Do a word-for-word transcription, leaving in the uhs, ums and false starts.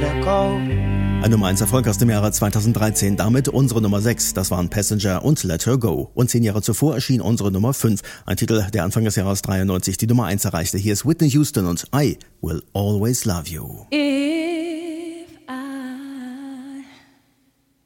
let go. Ein Nummer eins Erfolg aus dem Jahre zweitausenddreizehn, damit unsere Nummer sechs, das waren Passenger und Let Her Go. Und zehn Jahre zuvor erschien unsere Nummer fünf, ein Titel, der Anfang des Jahres dreiundneunzig die Nummer eins erreichte. Hier ist Whitney Houston und I Will Always Love You. It